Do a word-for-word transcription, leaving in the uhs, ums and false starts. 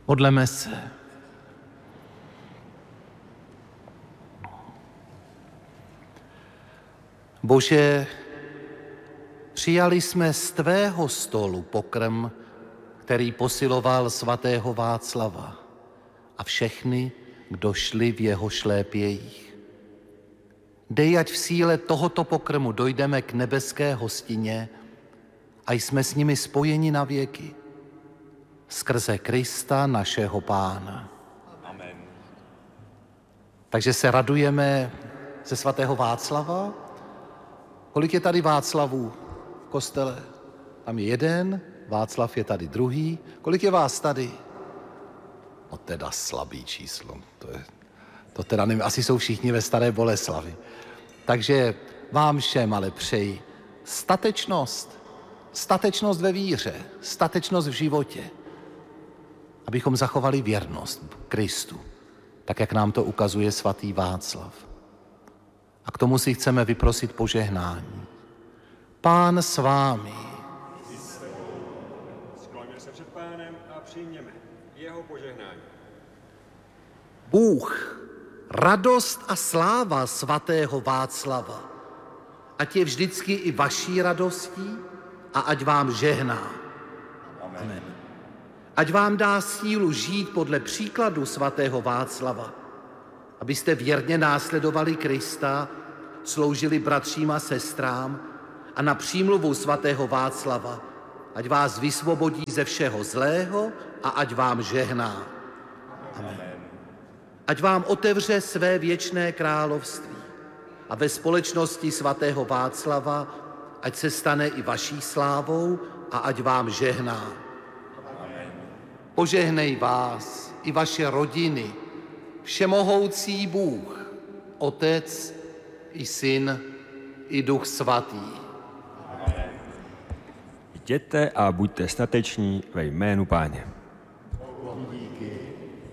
Modleme se. Bože, přijali jsme z tvého stolu pokrm, který posiloval svatého Václava a všechny, kdo šli v jeho šlépějích. Dej, ať v síle tohoto pokrmu dojdeme k nebeské hostině a jsme s nimi spojeni na věky. Skrze Krista, našeho Pána. Amen. Takže se radujeme ze svatého Václava. Kolik je tady Václavů v kostele? Tam je jeden, Václav je tady druhý. Kolik je vás tady? No teda slabý číslo. To, je, to teda nevím, asi jsou všichni ve Staré Boleslavi. Takže vám všem ale přeji statečnost, statečnost ve víře, statečnost v životě, abychom zachovali věrnost Kristu, tak jak nám to ukazuje svatý Václav. A k tomu si chceme vyprosit požehnání. Pán s vámi. Skloňme se před Pánem a přijměme jeho požehnání. Bůh, radost a sláva svatého Václava, ať je vždycky i vaší radostí a ať vám žehná. Amen. Amen. Ať vám dá sílu žít podle příkladu svatého Václava, abyste věrně následovali Krista, sloužili bratřím a sestrám a na přímluvu svatého Václava, ať vás vysvobodí ze všeho zlého a ať vám žehná. Amen. Ať vám otevře své věčné království a ve společnosti svatého Václava ať se stane i vaší slávou a ať vám žehná. Amen. Požehnej vás i vaše rodiny, všemohoucí Bůh, Otec i Syn i Duch Svatý. Jděte a buďte stateční ve jménu Páně.